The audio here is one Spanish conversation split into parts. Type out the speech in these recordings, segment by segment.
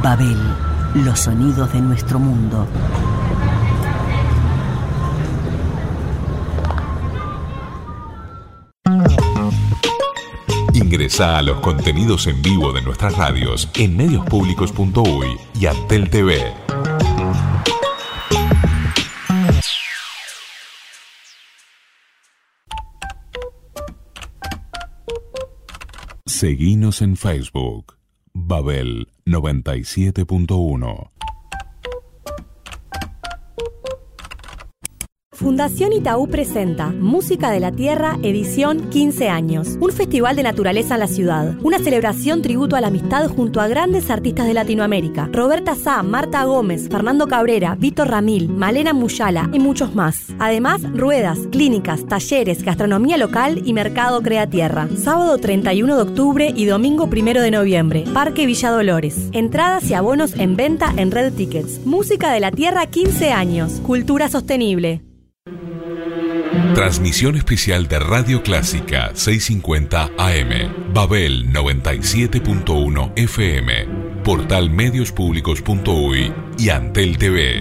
Babel, los sonidos de nuestro mundo. Ingresá a los contenidos en vivo de nuestras radios en mediospublicos.uy y Antel TV. Seguinos en Facebook, Babel 97.1. Fundación Itaú presenta Música de la Tierra, edición 15 años. Un festival de naturaleza en la ciudad. Una celebración tributo a la amistad junto a grandes artistas de Latinoamérica. Roberta Sá, Marta Gómez, Fernando Cabrera, Víctor Ramil, Malena Muyala y muchos más. Además, ruedas, clínicas, talleres, gastronomía local y mercado Crea Tierra. Sábado 31 de octubre y domingo 1 de noviembre. Parque Villa Dolores. Entradas y abonos en venta en Red Tickets. Música de la Tierra 15 años. Cultura sostenible. Transmisión especial de Radio Clásica 650 AM, Babel 97.1 FM, portal mediospublicos.uy y Antel TV.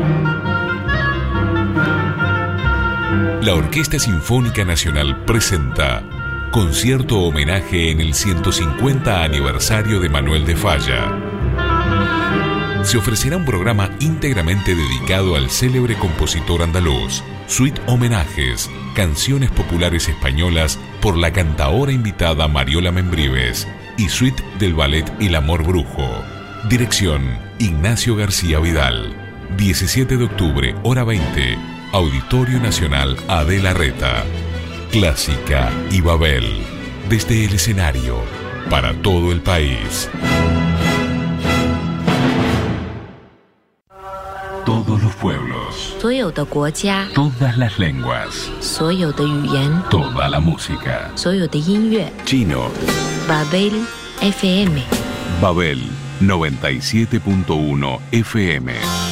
La Orquesta Sinfónica Nacional presenta concierto homenaje en el 150 aniversario de Manuel de Falla. Se ofrecerá un programa íntegramente dedicado al célebre compositor andaluz, suite homenajes, canciones populares españolas por la cantaora invitada Mariola Membrives y suite del ballet El Amor Brujo. Dirección Ignacio García Vidal. 17 de octubre, hora 20, Auditorio Nacional Adela Reta. Clásica y Babel, desde el escenario, para todo el país. Todos los pueblos, todas las lenguas, toda la música, chino, Babel FM. Babel 97.1 FM.